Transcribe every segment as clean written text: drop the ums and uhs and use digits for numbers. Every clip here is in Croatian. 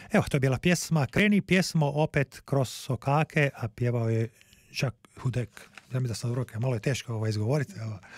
Evo, to je bila pjesma Kreni pjesmo opet kroz sokake, a pjevao je Jacques Hudek. Ja mi da sam uroke, malo je teško izgovoriti.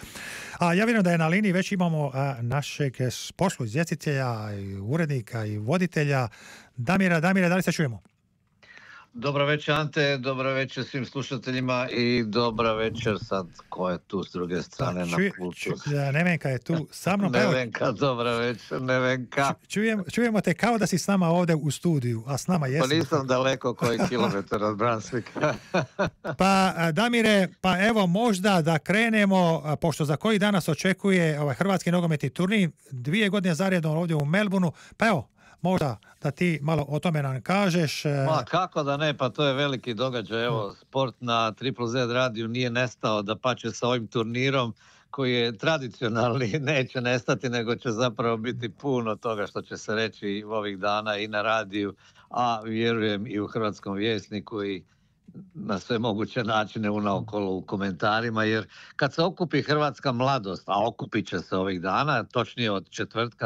A ja vjerujem da je na liniji već imamo našeg pošlu izvjestitelja, i urednika i voditelja Damira. Damire, da li se čujemo? Dobro večer Ante, dobro večer svim slušateljima i dobra večer sad ko je tu s druge strane na pultu. Nevenka je tu sa mnom. Nevenka, dobra večer, Nevenka. Čujemo te kao da si s nama ovdje u studiju, a s nama jesmo. Pa nisam daleko koji kilometar od Brunswicka. Pa Damire, pa evo možda da krenemo, pošto za koji danas očekuje ovaj hrvatski nogometni turnir, 2 godine zaredom ovdje u Melbourneu, pa evo, možda da ti malo o tome nam kažeš. Ma kako da ne, pa to je veliki događaj. Evo, sport na Triple Z radiju nije nestao, dapače sa ovim turnirom koji je tradicionalni, neće nestati, nego će zapravo biti puno toga što će se reći ovih dana i na radiju, a vjerujem i u Hrvatskom vjesniku i na sve moguće načine unaokolo u komentarima, jer kad se okupi hrvatska mladost, a okupit će se ovih dana, točnije od četvrtka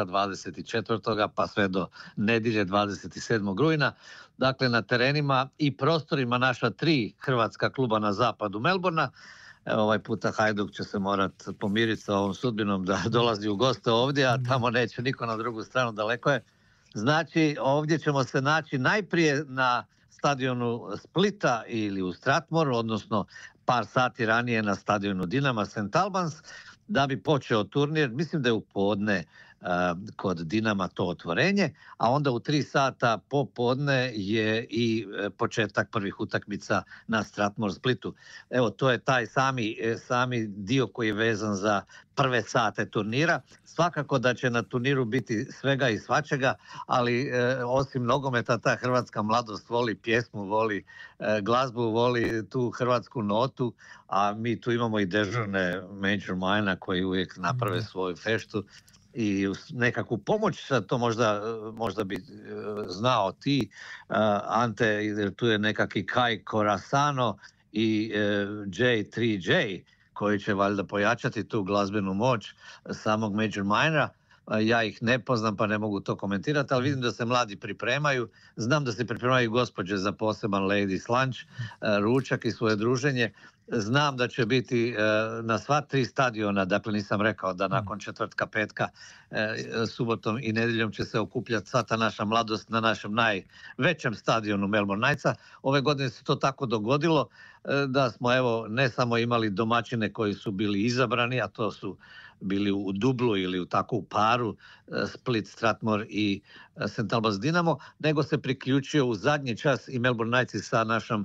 24. pa sve do nedjelje 27. rujna, dakle na terenima i prostorima naša 3 hrvatska kluba na zapadu Melbourna. Evo, ovaj puta Hajduk će se morati pomiriti sa ovom sudbinom da dolazi u goste ovdje, a tamo neće niko na drugu stranu, daleko je. Znači, ovdje ćemo se naći najprije na stadionu Splita ili u Strathmore, odnosno par sati ranije na stadionu Dinama St. Albans, da bi počeo turnir. Mislim da je u podne kod Dinama to otvorenje, a onda u 3 sata popodne je i početak prvih utakmica na Strathmore Splitu. Evo, to je taj sami dio koji je vezan za prve sate turnira. Svakako da će na turniru biti svega i svačega, ali osim nogometa ta hrvatska mladost voli pjesmu, voli glazbu, voli tu hrvatsku notu, a mi tu imamo i dežurne Major Mina koji uvijek naprave svoju feštu i nekakvu pomoć, to možda bi znao ti, Ante, jer tu je nekakvi Kai Corasano i J3J koji će valjda pojačati tu glazbenu moć samog Major Minera. Ja ih ne poznam pa ne mogu to komentirati, ali vidim da se mladi pripremaju. Znam da se pripremaju gospođe za poseban Ladies Lunch, ručak i svoje druženje. Znam da će biti na sva 3 stadiona, dakle nisam rekao da nakon četvrtka, petka, subotom i nedjeljom će se okupljati sva ta naša mladost na našem najvećem stadionu Melbourne Knightsa. Ove godine se to tako dogodilo da smo evo ne samo imali domaćine koji su bili izabrani, a to su bili u dublu ili u tako u paru Split, Strathmore i St. Albans Dinamo, nego se priključio u zadnji čas i Melbourne Knightsi sa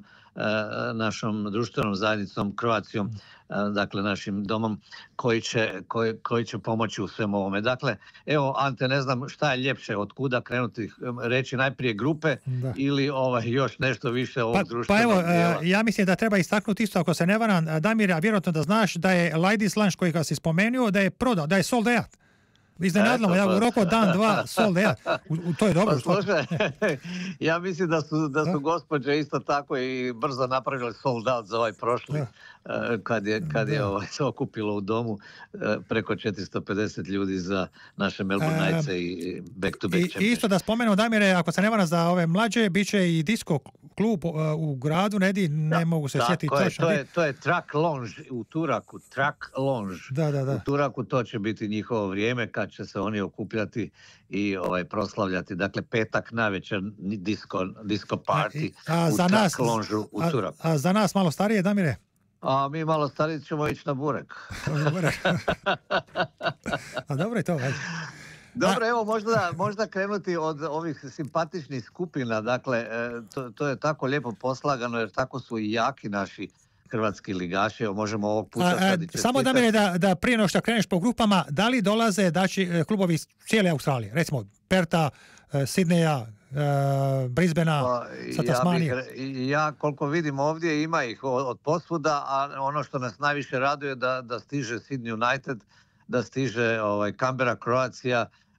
našom društvenom zajednicom Croacijom, dakle našim domom koji će pomoći u svemu ovome. Dakle, evo Ante, ne znam šta je ljepše, od kuda krenuti, reći najprije grupe ili još nešto više ovog društvenog dijela. Pa evo, ja mislim da treba istaknuti isto, ako se ne varam, Damir, a vjerojatno da znaš da je Ladies Lunch koji ga si spomenuo, da je prodao, da je sold out. Iznenadilo, ja u roku dan, 2 sold out. To je dobro. Pa, slušaj, ja mislim da su gospođe isto tako i brzo napravili sold out za ovaj prošli, kad je se okupilo u domu preko 450 ljudi za naše Melbourne Knightse i back-to-back championship. Isto da spomenem, Damire, ako se ne varam za ove mlađe, bit će i disco klub u gradu, ne mogu se sjetiti točno. To je Track Lounge u Turaku, Track Lounge. Da. U Turaku to će biti njihovo vrijeme kad će se oni okupljati i proslavljati. Dakle, petak navečer disco party u Track Lounge u Turaku. A za nas malo starije, Damire? A mi malo stariji ćemo ići na burek. A dobro je to, ajde. Dobro, evo možda krenuti od ovih simpatičnih skupina, dakle to je tako lijepo poslagano jer tako su i jaki naši hrvatski ligaši, možemo ovog puta samo da mi da prije no što kreneš po grupama, da li dolaze klubovi cijele Australije, recimo Perta, Sidneja, Brisbanea, sa Tasmanije? Ja koliko vidim ovdje ima ih od posvuda, a ono što nas najviše raduje da stiže Sydney United, da stiže Canberra Croatia,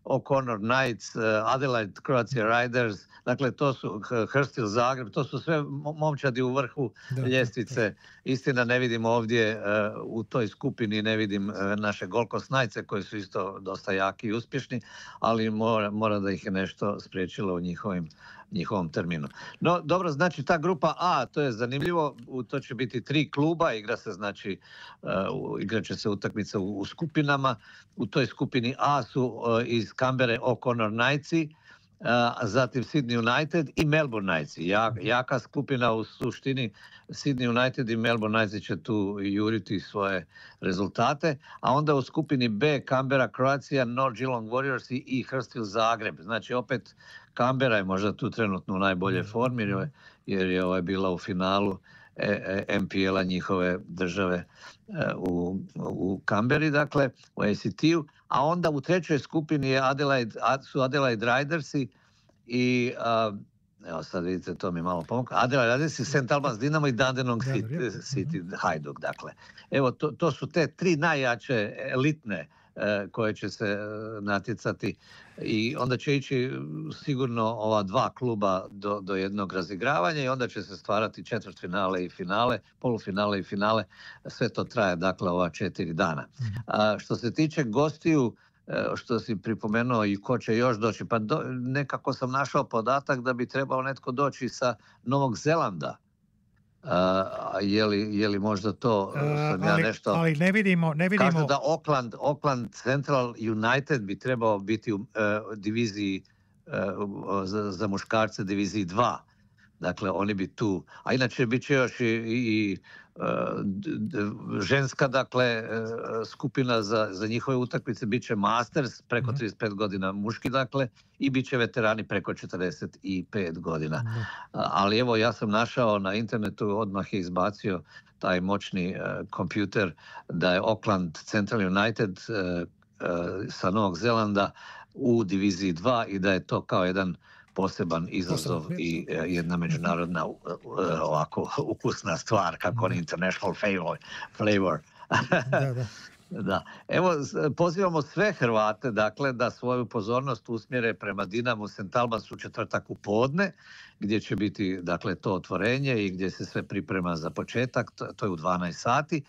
O'Connor Knights, Adelaide Croatia Riders, dakle to su Hurstville Zagreb, to su sve momčadi u vrhu ljestvice. Istina, ne vidim ovdje u toj skupini, ne vidim naše Gold Coast Knightse koji su isto dosta jaki i uspješni, ali mora da ih je nešto spriječilo u njihovom terminu. No, dobro, znači ta grupa A, to je zanimljivo, to će biti 3 kluba, igrat će se utakmica u skupinama. U toj skupini A su iz Canberre O'Connor Knightsi, zatim Sydney United i Melbourne Knightsi. Jaka skupina u suštini. Sydney United i Melbourne Knightsi će tu juriti svoje rezultate, a onda u skupini B Canberra Croatia, North Geelong Warriors i Hurstville Zagreb. Znači opet Canberra je možda tu trenutno u najbolje formi jer je bila u finalu MPL-a njihove države u Canberri, dakle u ACT-u, a onda u trećoj skupini su Adelaide Ridersi i evo sad vidite, to mi malo pomoglo. Adelaide Ridersi, St. Albans Dinamo i Dandenong City Hajduk. Dakle, evo to su te 3 najjače elitne koje će se natjecati i onda će ići sigurno ova 2 kluba do jednog razigravanja i onda će se stvarati četvrtfinale i finale, polufinale i finale. Sve to traje, dakle, ova 4 dana. Što se tiče gostiju, što si pripomenuo i ko će još doći, pa nekako sam našao podatak da bi trebao netko doći sa Novog Zelanda. Je li možda to sam ja nešto... Ali ne vidimo... Kažu da Auckland Central United bi trebao biti u diviziji za muškarce, diviziji 2. Dakle, oni bi tu... A inače bit će još i ženska, dakle, skupina za njihove utakmice, bit će Masters preko 35 godina muški, dakle, i bit će veterani preko 45 godina. Ali evo, ja sam našao na internetu, odmah je izbacio taj moćni kompjuter da je Auckland Central United sa Novog Zelanda u diviziji 2 i da je to kao jedan poseban izazov i jedna međunarodna ovako ukusna stvar, kako on international flavor. Da. Evo, pozivamo sve Hrvate, dakle, da svoju pozornost usmjere prema Dinamu St. Albans u četvrtak u podne, gdje će biti, dakle, to otvorenje i gdje se sve priprema za početak, to je u 12 sati.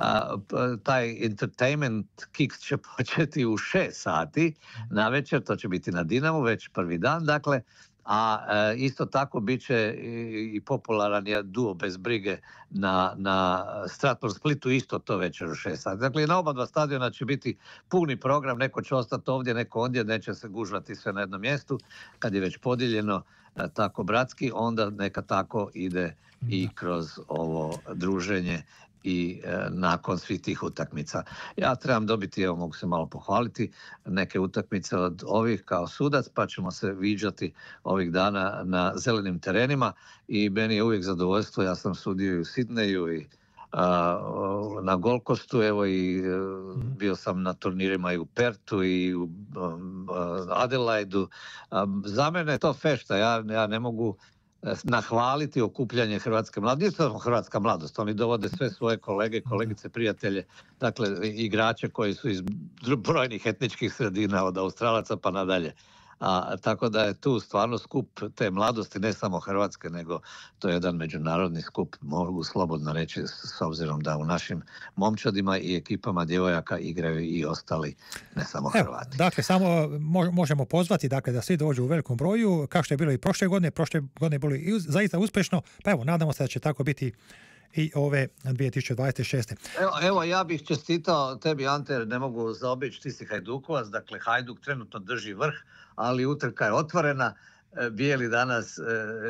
Taj entertainment kick će početi u 6 sati na večer, to će biti na Dinamu, već prvi dan, dakle, a isto tako bit će i popularan je duo Bez brige na Stratford Splitu, isto to večer u 6 sati. Dakle, na oba 2 stadiona će biti puni program, neko će ostati ovdje, neko ondje, neće se gužvati sve na jednom mjestu, kad je već podijeljeno tako bratski, onda neka tako ide i kroz ovo druženje i nakon svih tih utakmica. Ja trebam dobiti, evo mogu se malo pohvaliti, neke utakmice od ovih kao sudac, pa ćemo se viđati ovih dana na zelenim terenima i meni je uvijek zadovoljstvo, ja sam sudio i u Sidneju i na Gold Coastu, evo i bio sam na turnirima i u Pertu i u Adelaidu. Za mene je to fešta, ja ne mogu nahvaliti okupljanje hrvatske mladosti. Nije samo hrvatska mladost, oni dovode sve svoje kolege, kolegice, prijatelje, dakle igrače koji su iz brojnih etničkih sredina, od Australaca pa nadalje. Tako da je tu stvarno skup te mladosti, ne samo hrvatske, nego to je jedan međunarodni skup, mogu slobodno reći, s obzirom da u našim momčadima i ekipama djevojaka igraju i ostali, ne samo Hrvati. Dakle, samo možemo pozvati, dakle, da svi dođu u velikom broju, kao što je bilo i prošle godine je bilo i zaista uspješno, pa evo, nadamo se da će tako biti i ove 2026. Evo, ja bih čestitao tebi, Ante, jer ne mogu zaobići, ti si Hajdukovac, dakle Hajduk trenutno drži vrh, ali utrka je otvorena, bijeli danas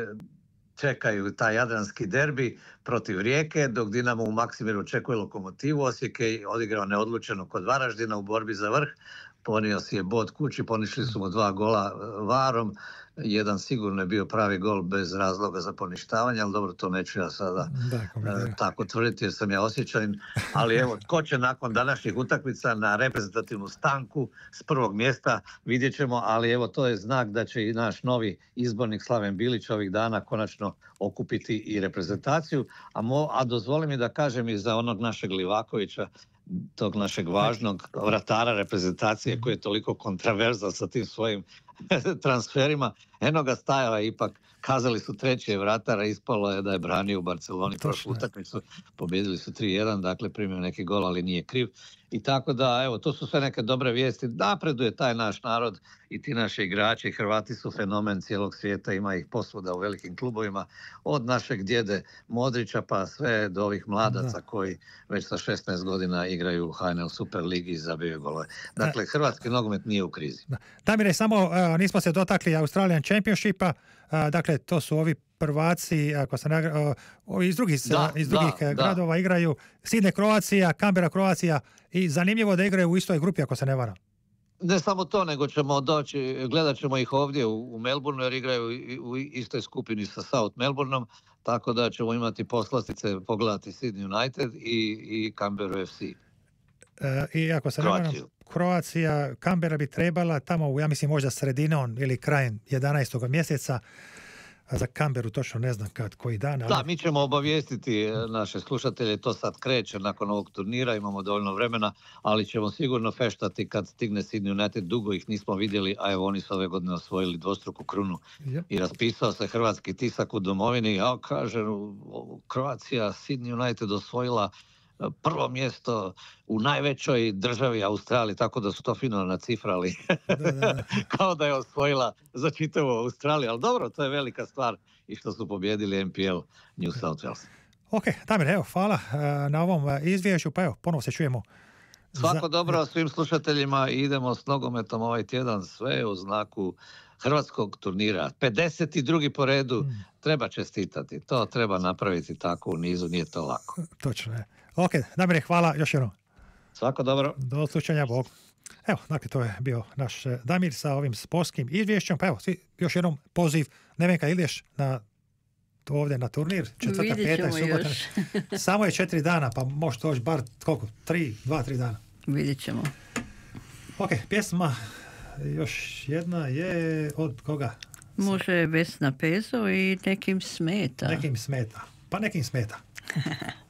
čekaju taj jadranski derbi protiv Rijeke, dok Dinamo u Maksimiru očekuje Lokomotivu. Osijek je odigrao neodlučeno kod Varaždina u borbi za vrh, ponio si je bod kući, ponišli su mu 2 gola varom, jedan sigurno je bio pravi gol bez razloga za poništavanje, ali dobro, to neću ja sada tako tvrditi jer sam ja osjećajan, ali evo, tko će nakon današnjih utakmica na reprezentativnu stanku s prvog mjesta, vidjet ćemo, ali evo, to je znak da će i naš novi izbornik Slaven Bilić ovih dana konačno okupiti i reprezentaciju, a dozvoli mi da kažem i za onog našeg Livakovića, tog našeg važnog vratara reprezentacije koji je toliko kontraverzan sa tim svojim transferima. Eno ga stajao, ipak kazali su treći je vratar, a ispalo je da je branio u Barceloni prošlu utakmicu. Pobjedili su 3-1, dakle primio neki gol, ali nije kriv. I tako da, evo, to su sve neke dobre vijesti. Napreduje taj naš narod i ti naši igrači. Hrvati su fenomen cijelog svijeta, ima ih posvuda u velikim klubovima. Od našeg djede Modrića pa sve do ovih mladaca koji već sa 16 godina igraju u HNL Super Ligi i zabiju golove. Dakle, hrvatski nogomet nije u krizi. Damire, samo nismo se dotakli Australian Championshipa, dakle, to su ovi prvaci, ako se ovi iz drugih gradova igraju, Sidney Kroacija, Canberra Kroacija, i zanimljivo da igraju u istoj grupi, ako se ne varam. Ne samo to, nego ćemo doći, gledat ćemo ih ovdje u Melbourneu, jer igraju u istoj skupini sa South Melbourneom, tako da ćemo imati poslastice pogledati Sydney United i Canberra FC. I ako se ne varam, Kroacija, Canberra bi trebala tamo, ja mislim možda sredinom ili krajem 11. mjeseca, a za Canberru točno ne znam koji dan. Ali... Da, mi ćemo obavijestiti naše slušatelje, to sad kreće nakon ovog turnira, imamo dovoljno vremena, ali ćemo sigurno feštati kad stigne Sydney United, dugo ih nismo vidjeli, a evo oni su ove godine osvojili dvostruku krunu. I raspisao se hrvatski tisak u domovini, a kaže Kroacija, Sydney United osvojila prvo mjesto u najvećoj državi Australiji, tako da su to fino nacifrali. Kao da je osvojila za čitavu Australiju, ali dobro, to je velika stvar i što su pobjedili NPL New South Wales. Ok, Damir, evo, hvala na ovom izvješću, pa evo, ponovo se čujemo. Svako dobro svim slušateljima, idemo s nogometom ovaj tjedan, sve u znaku hrvatskog turnira. 52. po redu, treba čestitati, to treba napraviti tako u nizu, nije to lako. Točno je. Ok, Damire, hvala još jednom. Svako dobro. Do slušanja, Bog. Evo, dakle, to je bio naš Damir sa ovim sportskim izvješćem. Pa evo, još jednom poziv Nevenka ideš ovdje na turnir. 4., 5. subota. Samo je 4 dana, pa možeš doći bar koliko? 2-3 dana. Vidjet ćemo. Ok, pjesma još jedna je od koga? Može Vesna Pezo i Nekim smeta. Nekim smeta. Pa nekim smeta.